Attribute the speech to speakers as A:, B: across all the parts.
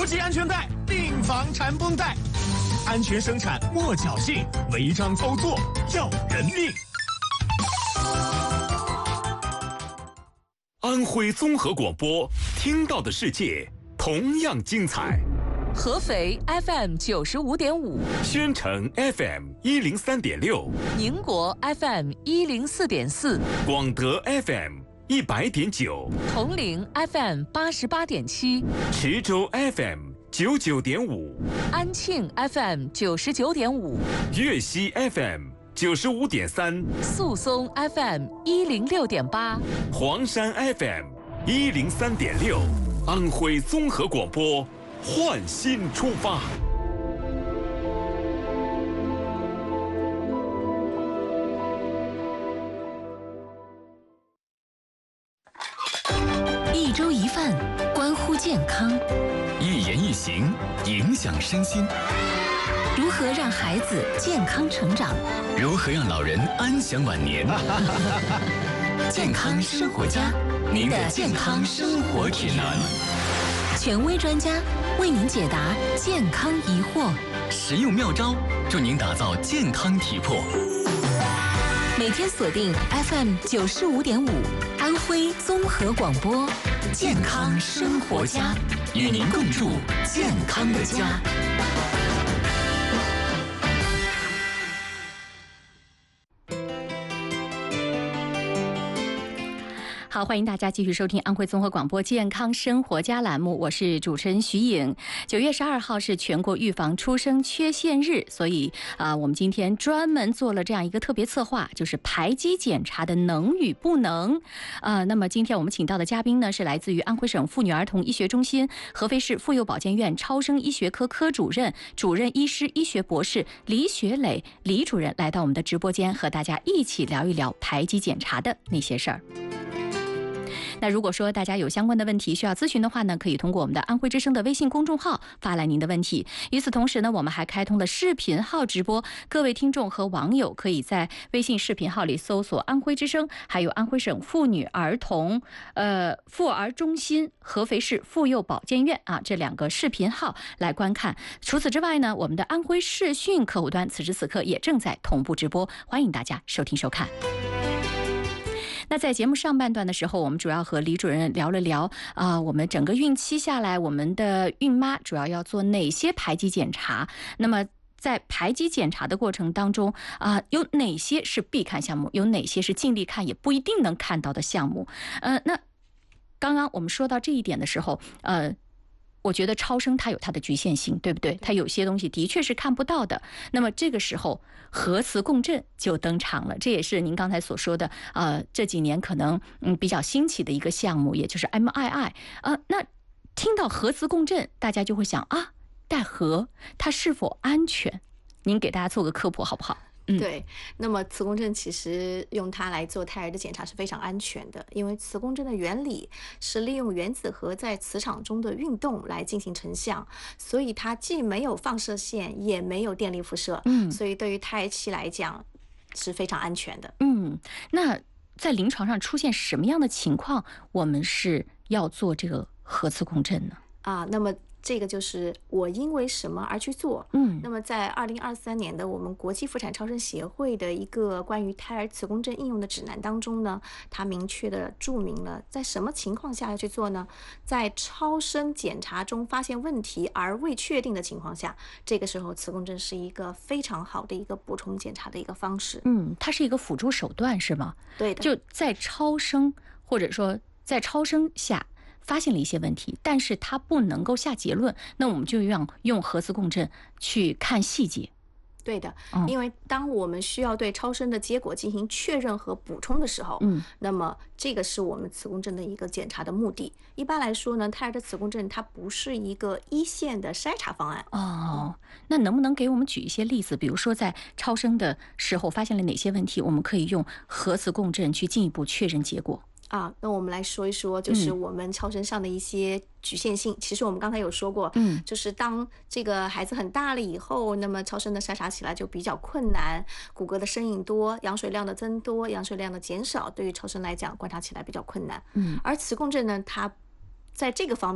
A: 不系安全带，并防缠绷带。安全生产莫侥幸，违章操作要人命。安徽综合广播，听到的世界同样精彩。
B: 合肥 FM 95.5，
A: 宣城 FM 103.6，
B: 宁国 FM 104.4，
A: 广德 FM 100.9，
B: 铜陵 FM 88.7，
A: 池州 FM 99.5，
B: 安庆 FM 99.5，
A: 粤西 FM 95.3，
B: 宿松 FM 106.8，
A: 黄山 FM 103.6，安徽综合广播，焕新出发。
C: 一粥一饭，关乎健康；
D: 一言一行，影响身心。
C: 如何让孩子健康成长？
D: 如何让老人安享晚年？健康生活家，您的健康生活指南。
C: 权威专家为您解答健康疑惑，
D: 实用妙招助您打造健康体魄。
C: 每天锁定 FM 95.5，安徽综合广播，
D: 健康生活家，与您共筑健康的家。
E: 好，欢迎大家继续收听安徽综合广播健康生活家栏目，我是主持人徐颖。9月12号是全国预防出生缺陷日，所以我们今天专门做了这样一个特别策划，就是排畸检查的能与不能。那么今天我们请到的嘉宾呢，是来自于安徽省妇女儿童医学中心合肥市妇幼保健院超声医学科科主任、主任医师、医学博士李雪磊李主任来到我们的直播间，和大家一起聊一聊排畸检查的那些事儿。那如果说大家有相关的问题需要咨询的话呢，可以通过我们的安徽之声的微信公众号发来您的问题。与此同时呢，我们还开通了视频号直播，各位听众和网友可以在微信视频号里搜索安徽之声，还有安徽省妇女儿童妇儿中心合肥市妇幼保健院这两个视频号来观看。除此之外呢，我们的安徽视讯客户端此时此刻也正在同步直播，欢迎大家收听收看。那在节目上半段的时候，我们主要和李主任聊了聊我们整个孕期下来，我们的孕妈主要要做哪些排畸检查？那么在排畸检查的过程当中有哪些是必看项目，有哪些是尽力看也不一定能看到的项目？那刚刚我们说到这一点的时候，我觉得超声它有它的局限性，对不对？它有些东西的确是看不到的。那么这个时候核磁共振就登场了，这也是您刚才所说的这几年可能比较兴起的一个项目，也就是 MRI。那听到核磁共振，大家就会想带核它是否安全？您给大家做个科普好不好？
F: 对，那么磁共振其实用它来做胎儿的检查是非常安全的，因为磁共振的原理是利用原子核在磁场中的运动来进行成像，所以它既没有放射线，也没有电力辐射，所以对于胎儿期来讲是非常安全的。
E: 那在临床上出现什么样的情况，我们是要做这个核磁共振呢？
F: 那么这个就是我因为什么而去做。那么在2023年的我们国际妇产超声协会的一个关于胎儿磁共振应用的指南当中呢，它明确的注明了在什么情况下要去做呢？在超声检查中发现问题而未确定的情况下，这个时候磁共振是一个非常好的一个补充检查的一个方式。
E: 它是一个辅助手段是吗？
F: 对的，
E: 就在超声或者说在超声下发现了一些问题，但是它不能够下结论，那我们就用核磁共振去看细节。
F: 对的，因为当我们需要对超声的结果进行确认和补充的时候，那么这个是我们磁共振的一个检查的目的。一般来说呢，胎儿的磁共振它不是一个一线的筛查方案。
E: 那能不能给我们举一些例子？比如说在超声的时候发现了哪些问题，我们可以用核磁共振去进一步确认结果？
F: 那我们来说一说，就是我们超声上的一些局限性。其实我们刚才有说过，就是当这个孩子很大了以后，那么超声的筛查起来就比较困难，骨骼的身影多，羊水量的增多，羊水量的减少，对于超声来讲观察起来比较困难。而磁共振呢，它在这个方面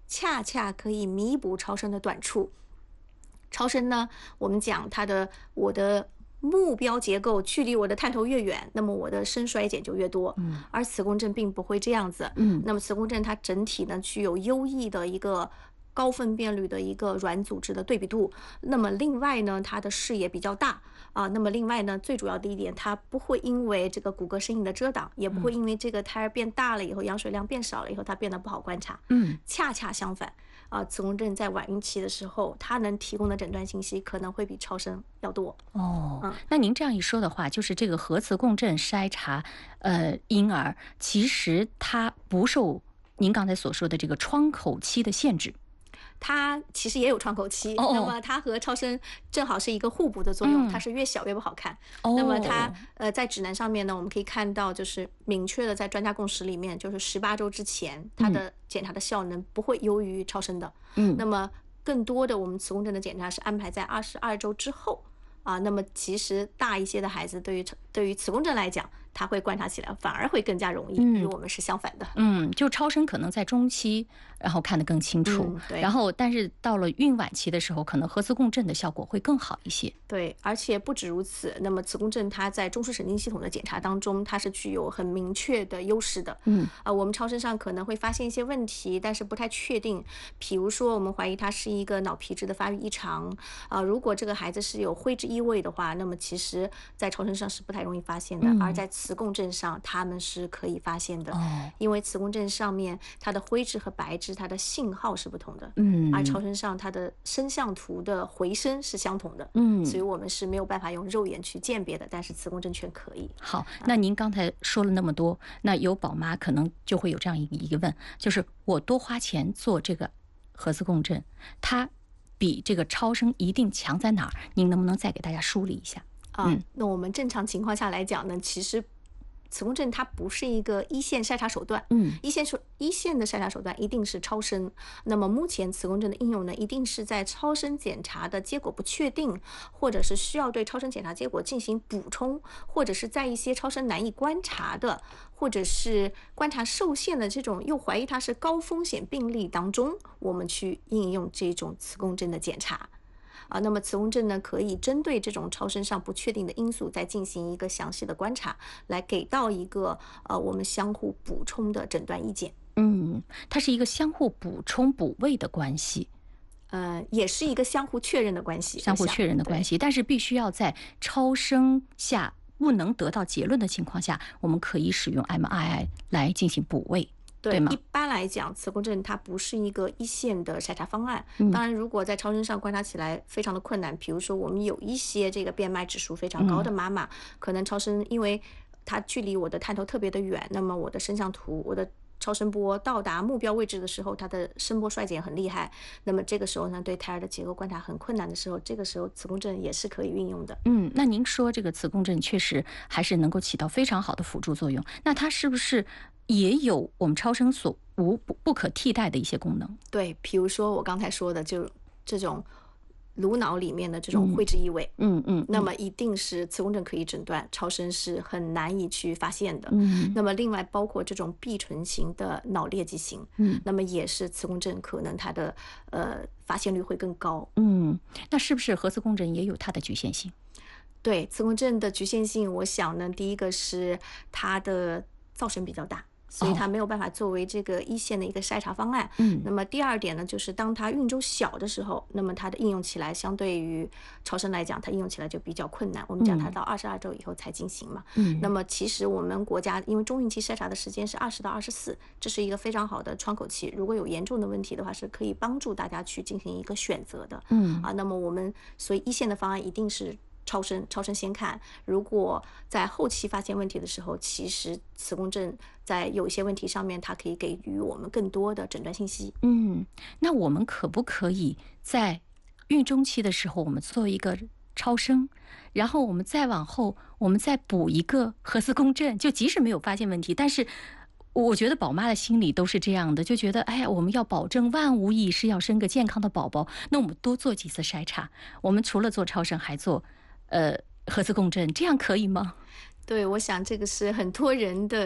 F: 恰恰可以弥补超声的短处。超声呢，我们讲我的目标结构距离我的探头越远，那么我的深衰减就越多。而磁共振并不会这样子。那么磁共振它整体呢具有优异的一个高分辨率的一个软组织的对比度。那么另外呢，它的视野比较大啊。那么另外呢，最主要的一点，它不会因为这个骨骼身影的遮挡，也不会因为这个胎儿变大了以后，羊水量变少了以后，它变得不好观察。恰恰相反。磁共振在晚孕期的时候，它能提供的诊断信息可能会比超声要多。
E: 那您这样一说的话，就是这个核磁共振筛查婴儿，其实它不受您刚才所说的这个窗口期的限制。
F: 它其实也有窗口期，那么它和超声正好是一个互补的作用，它是越小越不好看。那么它在指南上面呢，我们可以看到就是明确的在专家共识里面，就是18周之前，它的检查的效能不会优于超声的。那么更多的我们磁共振的检查是安排在22周之后啊。那么其实大一些的孩子对于磁共振来讲，它会观察起来反而会更加容易，与我们是相反的。
E: 就超声可能在中期，然后看得更清楚，然后但是到了孕晚期的时候，可能核磁共振的效果会更好一些。
F: 对，而且不止如此，那么磁共振它在中枢神经系统的检查当中，它是具有很明确的优势的。我们超声上可能会发现一些问题，但是不太确定。比如说，我们怀疑它是一个脑皮质的发育异常如果这个孩子是有灰质异位的话，那么其实在超声上是不太容易发现的，而在磁共振上他们是可以发现的。因为磁共振上面它的灰质和白质它的信号是不同的，而超声上它的声像图的回声是相同的，所以我们是没有办法用肉眼去鉴别的，但是磁共振却可以。
E: 好，那您刚才说了那么多，那有宝妈可能就会有这样一个疑问，就是我多花钱做这个核磁共振，它比这个超声一定强在哪儿？您能不能再给大家梳理一下？
F: 那我们正常情况下来讲呢，其实磁共振它不是一个一线筛查手段，一线的筛查手段一定是超声。那么目前磁共振的应用呢，一定是在超声检查的结果不确定，或者是需要对超声检查结果进行补充，或者是在一些超声难以观察的，或者是观察受限的这种又怀疑它是高风险病例当中，我们去应用这种磁共振的检查。那么磁共振呢，可以针对这种超声上不确定的因素，再进行一个详细的观察，来给到一个我们相互补充的诊断意见。
E: 它是一个相互补充补位的关系，
F: 也是一个相互确认的关系，
E: 相互确认的关系。但是必须要在超声下不能得到结论的情况下，我们可以使用 MRI 来进行补位。对，
F: 一般来讲，磁共振它不是一个一线的筛查方案。当然，如果在超声上观察起来非常的困难，比如说我们有一些这个变脉指数非常高的妈妈，可能超声因为它距离我的探头特别的远，那么我的声像图，我的超声波到达目标位置的时候，它的声波衰减很厉害。那么这个时候呢，对胎儿的结构观察很困难的时候，这个时候磁共振也是可以运用的。
E: 那您说这个磁共振确实还是能够起到非常好的辅助作用，那它是不是也有我们超声所不可替代的一些功能？
F: 对，比如说我刚才说的，就这种颅脑里面的这种灰质异位，那么一定是磁共振可以诊断，超声是很难以去发现的。那么另外包括这种闭唇型的脑裂畸形，那么也是磁共振可能它的发现率会更高。
E: 那是不是核磁共振也有它的局限性？
F: 对，磁共振的局限性，我想呢，第一个是它的噪声比较大，所以它没有办法作为这个一线的一个筛查方案。那么第二点呢，就是当它孕周小的时候，那么它的应用起来相对于超声来讲，它应用起来就比较困难。我们讲它到22周以后才进行嘛。那么其实我们国家因为中孕期筛查的时间是20到24，这是一个非常好的窗口期。如果有严重的问题的话，是可以帮助大家去进行一个选择的。那么我们所以一线的方案一定是超声先看，如果在后期发现问题的时候，其实磁共振在有一些问题上面，它可以给予我们更多的诊断信息。
E: 那我们可不可以在孕中期的时候，我们做一个超声，然后我们再往后，我们再补一个核磁共振？就即使没有发现问题，但是我觉得宝妈的心里都是这样的，就觉得哎呀，我们要保证万无一失，要生个健康的宝宝，那我们多做几次筛查，我们除了做超声，还做核磁共振，这样可以吗？
F: 对，我想这个是很多人的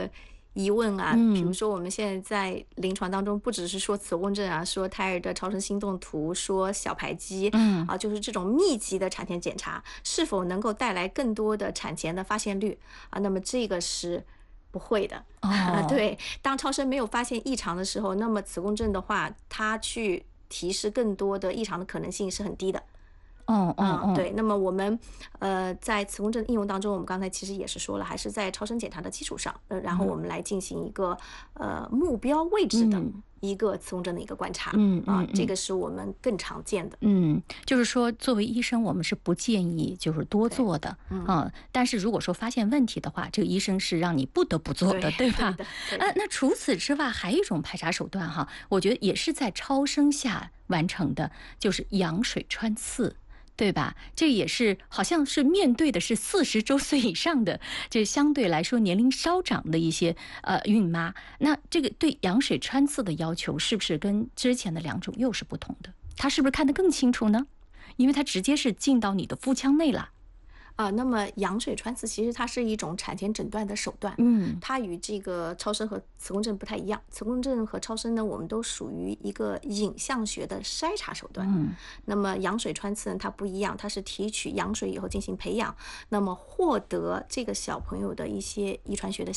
F: 疑问啊，比如说我们现在在临床当中，不只是说磁共振啊，说胎儿的超声心动图，说小排畸，就是这种密集的产前检查是否能够带来更多的产前的发现率啊？那么这个是不会的。对，当超声没有发现异常的时候，那么磁共振的话，它去提示更多的异常的可能性是很低的。对，那么我们在磁共振应用当中，我们刚才其实也是说了，还是在超声检查的基础上，然后我们来进行一个目标位置的一个磁共振的一个观察。这个是我们更常见的。
E: 就是说作为医生，我们是不建议就是多做的。但是如果说发现问题的话，这个医生是让你不得不做的，对吧？那除此之外，还有一种排查手段哈，我觉得也是在超声下完成的，就是羊水穿刺。对吧？这也是好像是面对的是40周岁以上的，这相对来说年龄稍长的一些孕妈。那这个对羊水穿刺的要求是不是跟之前的2种又是不同的？它是不是看得更清楚呢？因为它直接是进到你的腹腔内了。
F: 那么羊水穿刺其实它是一种产前诊断的手段，它与这个超声和磁共振不太一样。磁共振和超声呢，我们都属于一个影像学的筛查手段。那么羊水穿刺呢，它不一样，它是提取羊水以后进行培养，那么获得这个小朋友的一些遗传学的